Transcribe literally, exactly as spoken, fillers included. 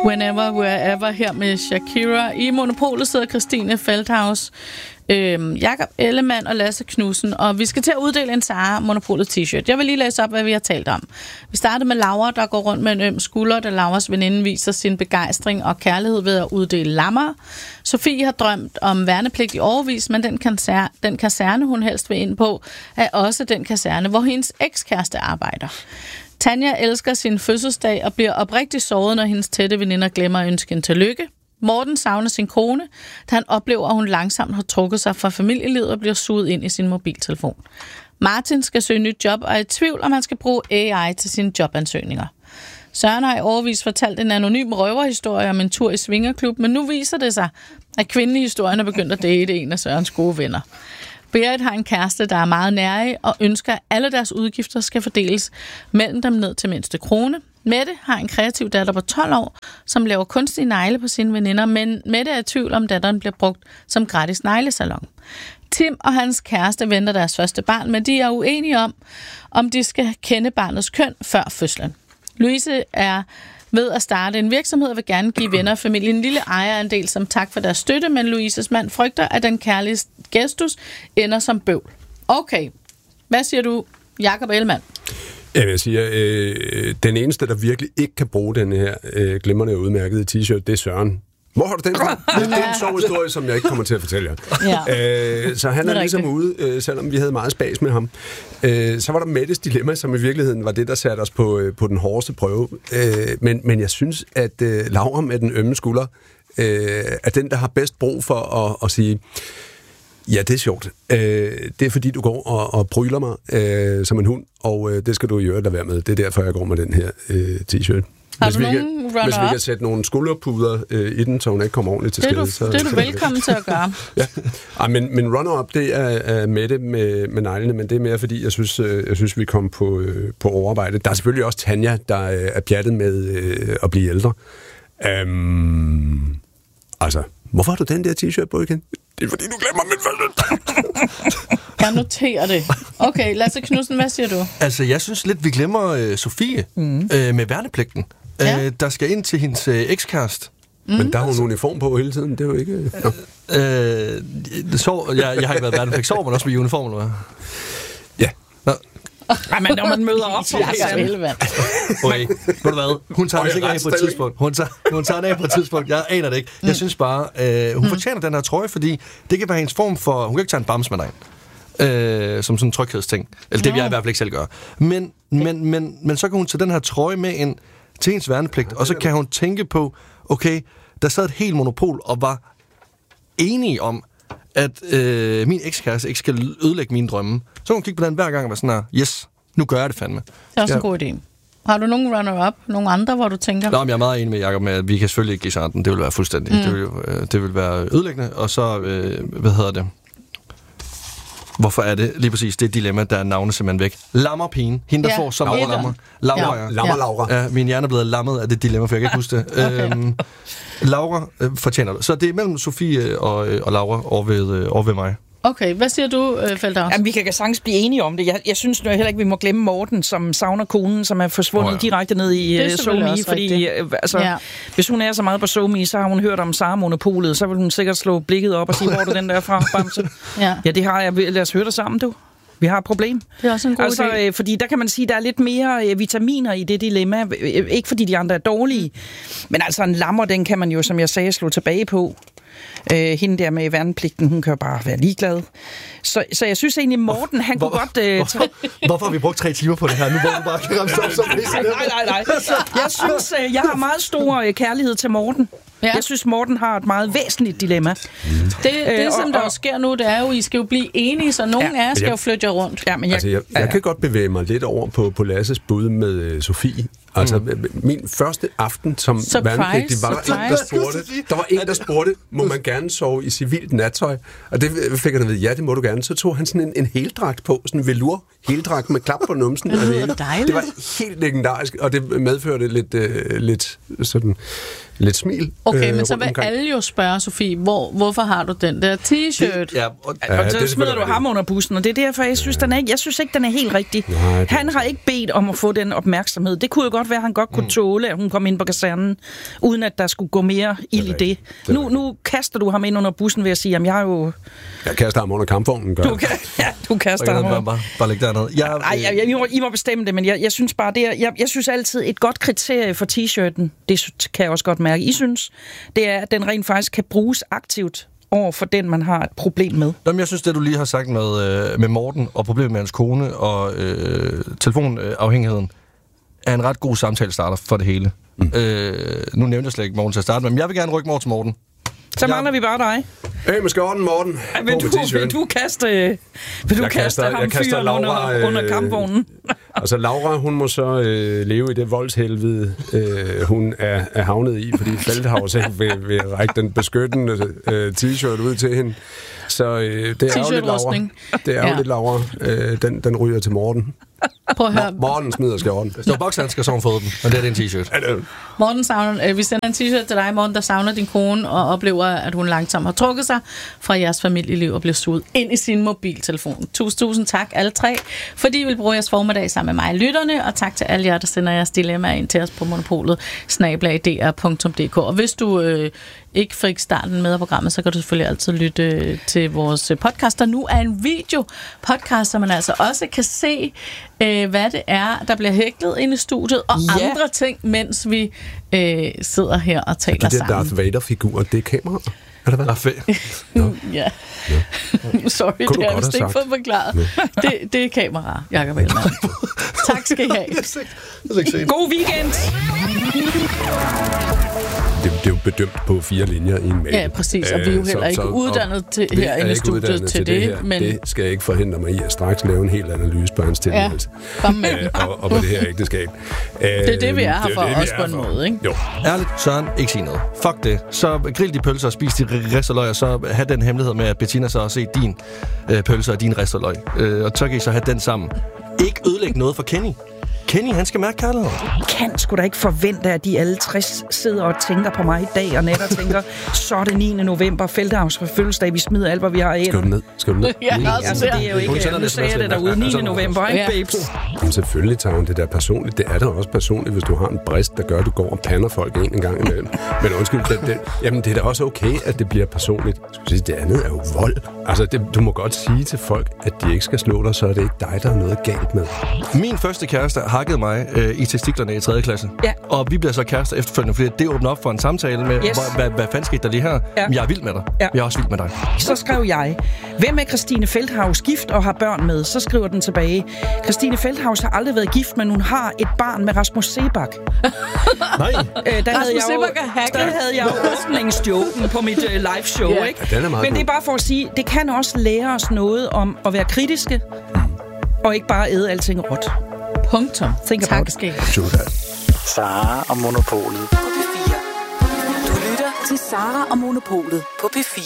Whenever, Wherever her med Shakira. I Monopolet sidder Christine Feldhaus, øhm, Jakob Ellemann og Lasse Knudsen, og vi skal til at uddele en Zara Monopolet t-shirt. Jeg vil lige læse op, hvad vi har talt om. Vi startede med Laura, der går rundt med en øm skulder, da Lauras veninde viser sin begejstring og kærlighed ved at uddele lammer. Sofie har drømt om værnepligt i årevis, men den, kancer- den kaserne, hun helst vil ind på, er også den kaserne, hvor hendes ekskæreste arbejder. Tanja elsker sin fødselsdag og bliver oprigtigt såret, når hendes tætte veninder glemmer at ønske en tillykke. Morten savner sin kone, da han oplever, at hun langsomt har trukket sig fra familielivet og bliver suget ind i sin mobiltelefon. Martin skal søge nyt job og er i tvivl, om han skal bruge A I til sine jobansøgninger. Søren har i årevis fortalt en anonym røverhistorie om en tur i svingerklub, men nu viser det sig, at kvinden i historien er begyndt at date en af Sørens gode venner. Berit har en kæreste, der er meget nærig og ønsker, at alle deres udgifter skal fordeles mellem dem ned til mindste krone. Mette har en kreativ datter på tolv år, som laver kunstige negle på sine veninder, men Mette er i tvivl om, datteren bliver brugt som gratis neglesalon. Tim og hans kæreste venter deres første barn, men de er uenige om, om de skal kende barnets køn før fødslen. Louise er ved at starte en virksomhed og vil gerne give venner og familien en lille ejerandel som tak for deres støtte, men Louises mand frygter, at den kærlige gestus ender som bøvl. Okay, hvad siger du, Jakob Ellemann? Jeg vil sige, øh, den eneste, der virkelig ikke kan bruge den her øh, glimrende og udmærkede t-shirt, det er Søren. Hvor har du den fra? Det, det er en sjov historie, som jeg ikke kommer til at fortælle jer. Ja. Øh, så han er, er ligesom ude, øh, selvom vi havde meget spas med ham. Øh, så var der Mettes dilemma, som i virkeligheden var det, der satte os på, øh, på den hårdeste prøve. Øh, men, men jeg synes, at øh, Laura med den ømme skulder øh, er den, der har bedst brug for at, at sige, ja, det er sjovt. Øh, det er fordi, du går og, og bryler mig øh, som en hund, og øh, det skal du i øvrigt lade være med. Det er derfor, jeg går med den her øh, t-shirt. Har hvis du vi, nogen kan, hvis vi kan sætte nogle skulderpuder øh, i den, så hun ikke kommer ordentligt til skade. Så, det er du velkommen til at gøre. Ja. Ej, men, men runner-up, det er, er Mette med, med neglene, men det er mere fordi, jeg synes, øh, jeg synes vi kom på, øh, på overarbejde. Der er selvfølgelig også Tanja, der øh, er pjattet med øh, at blive ældre. Um, altså, hvorfor har du den der t-shirt på igen? Det er fordi, du glemmer min fødselsdag. Jeg noterer det. Okay, Lasse Knudsen, hvad siger du? Altså, jeg synes lidt, vi glemmer øh, Sofie mm. øh, med værnepligten. Ja. Øh, der skal ind til hendes øh, ekskæreste. Mm. Men der har hun en uniform på hele tiden, det er jo ikke... Øh, øh, så, jeg, jeg har ikke været værnepligt. Sover man også med uniform, eller hvad? Ja. Nå. Ej, men når man møder op, så er det hele okay, ved du hvad? Hun tager den sikkert af på et tidspunkt. Hun tager, hun tager den af på et tidspunkt. Jeg aner det ikke. Jeg mm. synes bare, øh, hun mm. fortjener den her trøje, fordi det kan være hendes form for... Hun kan ikke tage en bams med dig ind. Øh, som sådan en tryghedsting. Eller det vil jeg i hvert fald ikke selv gøre. Men, men, men, men så kan hun tage den her trøje med ind til hendes værnepligt, og så kan hun tænke på, okay, der sad et helt monopol og var enige om, at øh, min ekskæreste ikke skal ødelægge mine drømme. Så kan hun kigge på den hver gang og være sådan her, yes, nu gør jeg det fandme. Det er også en god idé. Har du nogen runner-up? Nogle andre, hvor du tænker? Nå, men jeg er meget enig med Jacob med, at vi kan selvfølgelig ikke give sig den. Det vil være fuldstændig. Mm. Det, vil, øh, det vil være ødelæggende. Og så, øh, hvad hedder det? Hvorfor er det lige præcis det dilemma, der er navnet simpelthen væk? Lammerpigen. Hende, der ja. får så mange lammer. Laura, ja. Lammer Laura. Ja, min hjerne er blevet lammet af det dilemma, for jeg kan ikke huske det. Okay. Øhm, Laura øh, fortjener det. Så det er mellem Sofie og, og Laura over ved, øh, over ved mig. Okay, hvad siger du, Feldhaus? Jamen, vi kan sagtens blive enige om det. Jeg, jeg synes nu heller ikke, vi må glemme Morten, som savner konen, som er forsvundet oh, ja. direkte ned i uh, SoMe. Fordi altså, ja. hvis hun er så meget på SoMe, så har hun hørt om Zara Monopolet, så vil hun sikkert slå blikket op og sige, hvor er du den der fra, Bamse? ja. ja, det har jeg. Lad os høre det sammen, du. Vi har et problem. Det er også en god altså, idé. Øh, fordi der kan man sige, der er lidt mere øh, vitaminer i det dilemma. Ikke fordi de andre er dårlige, men altså en lammer, den kan man jo, som jeg sagde, slå tilbage på. Øh, hende der med værnepligten, hun kan bare være ligeglad. Så, så jeg synes egentlig, Morten, han Hvor, kunne godt... Øh, hvorfor, hvorfor har vi brugt tre timer på det her? Nu hvor du bare kan ramse op som det. Nej, nej, nej. Jeg synes, øh, jeg har meget stor øh, kærlighed til Morten. Ja. Jeg synes, Morten har et meget væsentligt dilemma. Mm. Det, det øh, som og, der og, sker nu, det er jo, I skal jo blive enige, så nogen ja. af jer skal jeg, jo flytte jer rundt. Ja, men jeg, altså, jeg, jeg ja. kan godt bevæge mig lidt over på, på Lasses bud med uh, Sofie. Altså, mm. min første aften som værnepligtig var der en, der spurgte, der var en, der spurgte, må man gerne sove i civilt nattøj? Og det fik han at vide, ja, det må du gerne. Så tog han sådan en, en heldragt på, sådan en velour heldragt med klap på numsen. Det, det, det var helt legendarisk, og det medførte lidt, uh, lidt sådan... lidt smil. Okay, øh, men så vil omkring. alle jo spørge, Sofie, hvor, hvorfor har du den der t-shirt? Det, ja, og, ja, og så det smider du ham under bussen, og det er derfor, jeg synes, den er, jeg synes ikke, den er helt rigtig. Nej, han har ikke bedt om at få den opmærksomhed. Det kunne jo godt være, at han godt kunne mm. tåle, at hun kom ind på kasernen, uden at der skulle gå mere ild i det. det. Nu, nu kaster du ham ind under bussen ved at sige, at jeg har jo... Jeg kaster ham under kampvognen, gør du, kan, ja, du kaster ham under. Bare, bare lægge dernede. Jeg, Ej, jeg, jeg, I, må, I må bestemme det, men jeg, jeg synes bare, det er, jeg, jeg synes altid, et godt kriterie for t-shirten, det kan jeg også godt mærke, I synes, det er, at den rent faktisk kan bruges aktivt over for den, man har et problem med. Jamen, jeg synes, det du lige har sagt med, øh, med Morten og problemet med hans kone og øh, telefonafhængigheden, er en ret god samtale starter for det hele. Mm. Øh, nu nævnte jeg slet ikke Morten til at starte med, men jeg vil gerne rykke Morten til Morten. Så mangler vi bare dig. Hey, med skjorten, Morten. Ej, vil, du, vil du kaste, vil du jeg kaste kaster, ham fyren under, øh, under kampvognen? Altså, Laura, hun må så øh, leve i det voldshelvede, øh, hun er, er havnet i, fordi Feldhaus ikke vil, vil række den beskyttende øh, t-shirt ud til hende. Så øh, det er jo lidt Laura. Det er jo ja. lidt Laura. Øh, den, den ryger til Morten. Prøv at høre. Morten smider skjorten. Hvis du har bokshandsker, så har hun fået dem, og det er en t-shirt. Morten savner, øh, vi sender en t-shirt til dig, Morten, der savner din kone, og oplever, at hun langsomt har trukket sig fra jeres familieliv og bliver suget ind i sin mobiltelefon. Tusind, tusind tak alle tre, fordi I vil bruge jeres formiddag sammen med mig, lytterne, og tak til alle jer, der sender jeres dilemmaer ind til os på monopolet, snabel-a d r punktum d k. Og hvis du øh, ikke fik starten med af programmet, så kan du selvfølgelig altid lytte øh, til vores podcast, der nu er en video-podcast, så man altså også kan se, øh, hvad det er, der bliver hæklet inde i studiet, og ja. andre ting, mens vi øh, sidder her og taler ja, de sammen. der Darth Vader-figurer, det er kamera. Er det hvad? Ja. ja. ja. Sorry, det har jeg vist ikke fået forklaret. Ja. Det, det er kamera, Jakob Ellemann. Tak skal I have. God weekend! Det, det er jo bedømt på fire linjer i en mail. Ja, præcis, og vi er jo heller ikke så, uddannet til, herinde i studiet til, til det. det men... Det skal ikke forhindre mig i at straks lave en helt analyse på hans tilværelse. Ja, øh, og, og på det her ægteskab. Det er det, vi er her for, også på en måde, ikke? Jo. Ærligt, Søren, ikke sige noget. Fuck det. Så grill de pølser og spis de risteløg, og så have den hemmelighed med, at Bettina så har set din øh, pølser og din risteløg. Øh, og så kan I så have den sammen. Ikke ødelægge noget for Kenny. Kenny, han skal mærke kærligheden. Jeg kan sgu da ikke forvente, at de alle tres sidder og tænker på mig i dag, og netter tænker, så er det niende november, Feldhaus for fødselsdag, vi smider alt, hvad vi har i. Skal du ned? Skal du ned? Ja, altså, det er jo ikke, nu sagde jeg det derude, niende november, ikke, babes? Men selvfølgelig tager hun det der personligt. Det er da også personligt, hvis du har en brist, der gør, at du går og pander folk en en gang imellem. Men undskyld, det, det, jamen, det er da også okay, at det bliver personligt. Det andet er jo vold. Altså, det, du må godt sige til folk, at de ikke skal slå dig, så er det ikke dig, der er noget galt med. Min første kæreste hakkede mig øh, i testiklerne i tredje klasse. Ja. Og vi bliver så kærester efterfølgende, fordi det åbner op for en samtale med, yes. hvad, hvad, hvad fanden skete der lige her? Ja. Men jeg er vild med dig. Ja. Jeg er også vild med dig. Så skrev jeg, hvem er Christine Feldhaus gift og har børn med? Så skriver den tilbage, Christine Feldhaus har aldrig været gift, men hun har et barn med Rasmus Sebak. Nej. Øh, der, havde jeg jo, der havde jeg jo åbningsjoken på mit uh, live show, yeah. ikke? Ja, men det er bare for at sige, det kan også lære os noget om at være kritiske, og ikke bare æde alting råt. Punktum. Think tak about skal I. Sara og Monopolet på P fire. Du lytter til Sara og Monopolet på P fire.